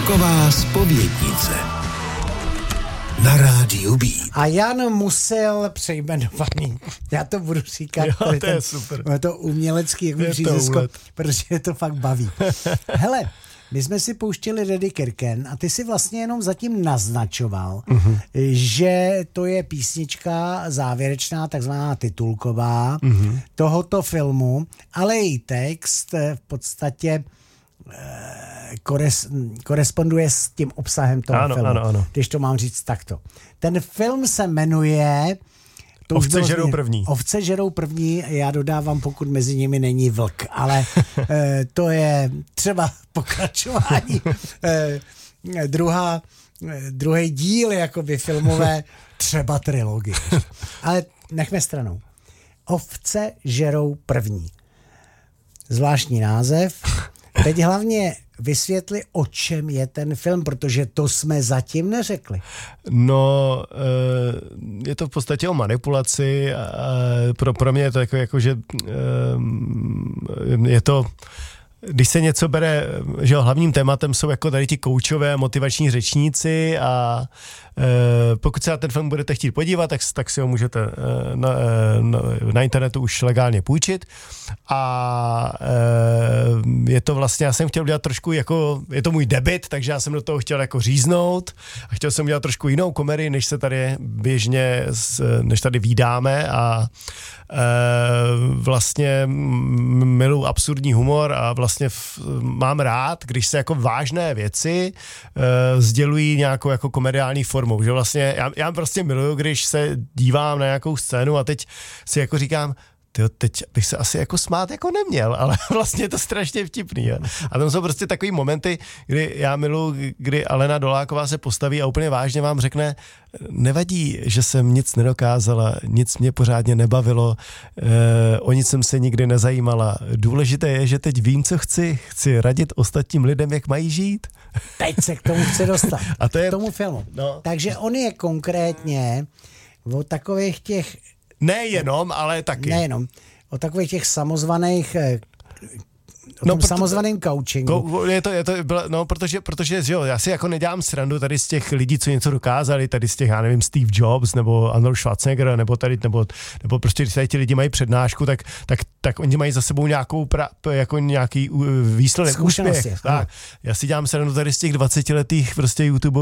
Roková zpovědnice na rádiu Beat. A Jan Musil přejmenovaný. Já to budu říkat. Jo, to je super. Je to umělecký jako přízvisko, protože je to fakt baví. Hele, my jsme si pouštěli Reddy Kirken a ty si vlastně jenom zatím naznačoval, že to je písnička závěrečná, takzvaná titulková tohoto filmu, ale její text v podstatě koresponduje s tím obsahem toho filmu. Ano. Když to mám říct takto. Ten film se jmenuje Ovce žerou první. Ovce žerou první, já dodávám, pokud mezi nimi není vlk, ale to je třeba pokračování. Druhý díl jakoby filmové, třeba trilogie. Ale nechme stranou. Ovce žerou první. Zvláštní název. Teď hlavně vysvětli, o čem je ten film, protože to jsme zatím neřekli. No, je to v podstatě o manipulaci. Pro mě je to jako že je to, když se něco bere, že hlavním tématem jsou jako tady ti koučové motivační řečníci a pokud se na ten film budete chtít podívat, tak si ho můžete na internetu už legálně půjčit a je to vlastně, já jsem chtěl udělat trošku jako, je to můj debut, takže já jsem do toho chtěl jako říznout a chtěl jsem udělat trošku jinou komedii, než se tady běžně, než tady vídáme a vlastně miluji absurdní humor a vlastně mám rád, když se jako vážné věci sdělují nějakou jako komediální formou, že vlastně já prostě miluju, když se dívám na nějakou scénu a teď si jako říkám, teď bych se asi jako smát jako neměl, ale vlastně je to strašně vtipný. Jo? A tam jsou prostě takový momenty, kdy já miluji, kdy Alena Doláková se postaví a úplně vážně vám řekne, nevadí, že jsem nic nedokázala, nic mě pořádně nebavilo, o nic jsem se nikdy nezajímala. Důležité je, že teď vím, co chci radit ostatním lidem, jak mají žít. Teď se k tomu chci dostat, a to je, k tomu filmu. No. Takže on je konkrétně o takových těch nejenom, ale taky. Nejenom. O takových těch samozvaných samozvaným coachingu. Protože že jo, já si jako nedělám srandu tady z těch lidí, co něco dokázali, tady z těch, já nevím, Steve Jobs nebo Arnold Schwarzenegger, nebo prostě když tady ti lidi mají přednášku, tak oni mají za sebou nějakou jako nějaký výsledek, úspěch. Tak. Já si dělám srandu tady z těch 20letých prostě YouTubeových